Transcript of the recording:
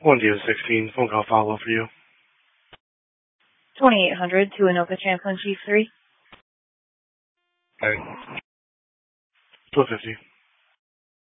1 to 16, phone call follow for you. 2800 to Anoka Champlin Chief 3. Okay. 1250.